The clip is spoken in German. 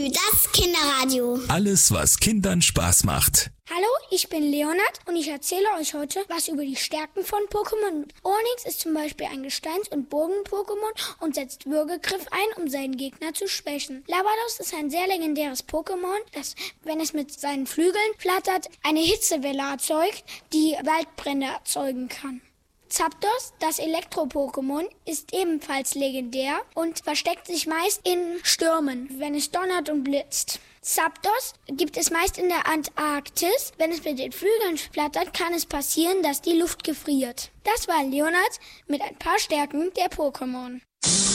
das Kinderradio. Alles, was Kindern Spaß macht. Hallo, ich bin Leonard und ich erzähle euch heute was über die Stärken von Pokémon. Onix ist zum Beispiel ein Gesteins- und Bogen-Pokémon und setzt Würgegriff ein, um seinen Gegner zu schwächen. Lavados ist ein sehr legendäres Pokémon, das, wenn es mit seinen Flügeln flattert, eine Hitzewelle erzeugt, die Waldbrände erzeugen kann. Zapdos, das Elektro-Pokémon, ist ebenfalls legendär und versteckt sich meist in Stürmen, wenn es donnert und blitzt. Zapdos gibt es meist in der Antarktis. Wenn es mit den Flügeln flattert, kann es passieren, dass die Luft gefriert. Das war Leonard mit ein paar Stärken der Pokémon.